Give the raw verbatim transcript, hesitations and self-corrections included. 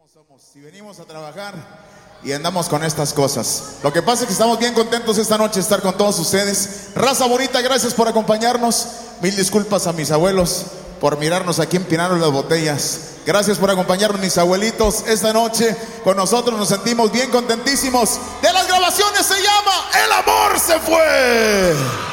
somos, si venimos a trabajar y andamos con estas cosas. Lo que pasa es que estamos bien contentos esta noche de estar con todos ustedes. Raza bonita, gracias por acompañarnos. Mil disculpas a mis abuelos por mirarnos aquí empinando las botellas. Gracias por acompañarnos, mis abuelitos, esta noche con nosotros. Nos sentimos bien contentísimos. De las grabaciones se llama El amor se fue.